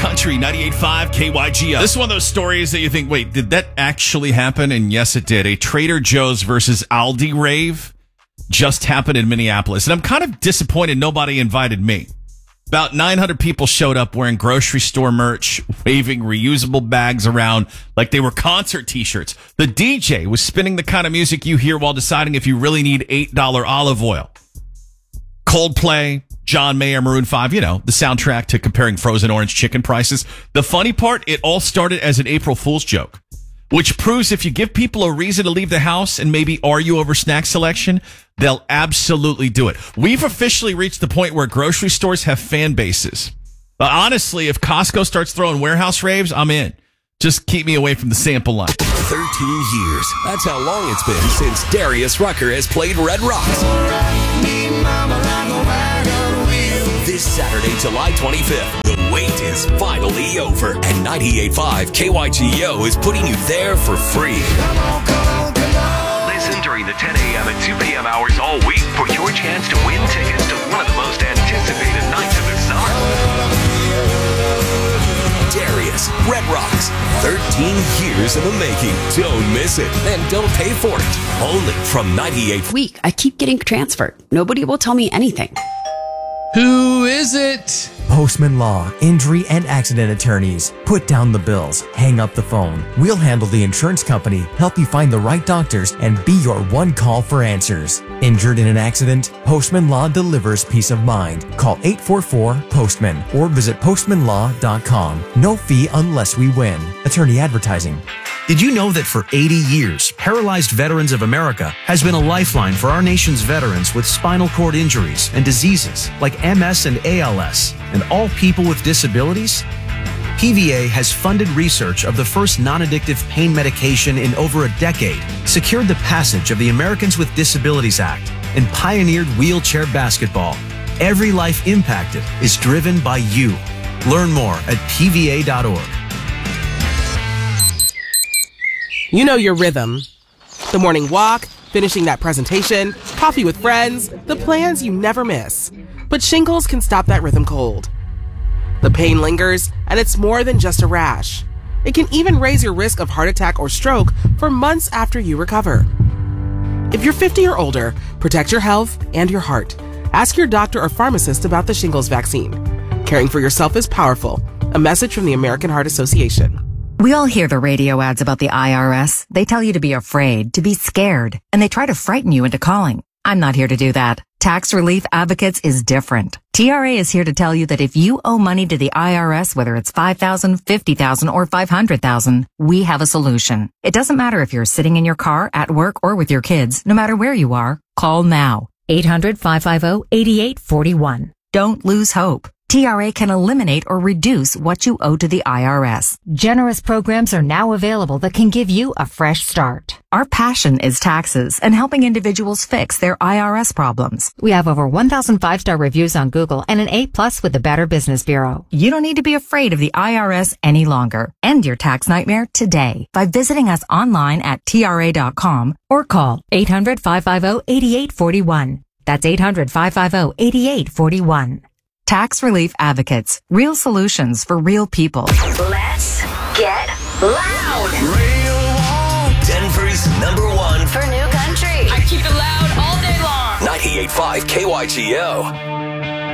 Country 98.5 KYGO. This is one of those stories that you think, wait, did that actually happen? And yes, it did. A Trader Joe's versus Aldi rave just happened in Minneapolis. And I'm kind of disappointed nobody invited me. About 900 people showed up wearing grocery store merch, waving reusable bags around like they were concert t-shirts. The DJ was spinning the kind of music you hear while deciding if you really need $8 olive oil. Coldplay, John Mayer, Maroon 5, the soundtrack to comparing frozen orange chicken prices. The funny part, it all started as an April Fool's joke, which proves if you give people a reason to leave the house and maybe argue over snack selection, they'll absolutely do it. We've officially reached the point where grocery stores have fan bases. But honestly, if Costco starts throwing warehouse raves, I'm in. Just keep me away from the sample line. 13 years. That's how long it's been since Darius Rucker has played Red Rocks. This Saturday, July 25th, the wait is finally over. And 98.5 KYGO is putting you there for free. Listen during the 10 a.m. and 2 p.m. hours all week for your chance to win tickets to one of the most anticipated nights of the summer. Darius, Red Rocks, 13 years in the making. Don't miss it, and don't pay for it. Only from 98. Week, I keep getting transferred. Nobody will tell me anything. Who is it? Postman Law, injury and accident attorneys. Put down the bills, hang up the phone. We'll handle the insurance company, help you find the right doctors, and be your one call for answers. Injured in an accident? Postman Law delivers peace of mind. Call 844-POSTMAN or visit postmanlaw.com. No fee unless we win. Attorney advertising. Did you know that for 80 years, Paralyzed Veterans of America has been a lifeline for our nation's veterans with spinal cord injuries and diseases like MS and ALS, and all people with disabilities? PVA has funded research of the first non-addictive pain medication in over a decade, secured the passage of the Americans with Disabilities Act, and pioneered wheelchair basketball. Every life impacted is driven by you. Learn more at pva.org. You know your rhythm. The morning walk, finishing that presentation, coffee with friends, the plans you never miss. But shingles can stop that rhythm cold. The pain lingers, and it's more than just a rash. It can even raise your risk of heart attack or stroke for months after you recover. If you're 50 or older, protect your health and your heart. Ask your doctor or pharmacist about the shingles vaccine. Caring for yourself is powerful. A message from the American Heart Association. We all hear the radio ads about the IRS. They tell you to be afraid, to be scared, and they try to frighten you into calling. I'm not here to do that. Tax Relief Advocates is different. TRA is here to tell you that if you owe money to the IRS, whether it's $5,000, $50,000, or $500,000, we have a solution. It doesn't matter if you're sitting in your car, at work, or with your kids. No matter where you are, call now. 800-550-8841. Don't lose hope. TRA can eliminate or reduce what you owe to the IRS. Generous programs are now available that can give you a fresh start. Our passion is taxes and helping individuals fix their IRS problems. We have over 1,000 5-star reviews on Google and an A+ with the Better Business Bureau. You don't need to be afraid of the IRS any longer. End your tax nightmare today by visiting us online at TRA.com or call 800-550-8841. That's 800-550-8841. Tax Relief Advocates. Real solutions for real people. Let's get loud. Denver's #1 for new country. I keep it loud all day long. 98.5 KYGO.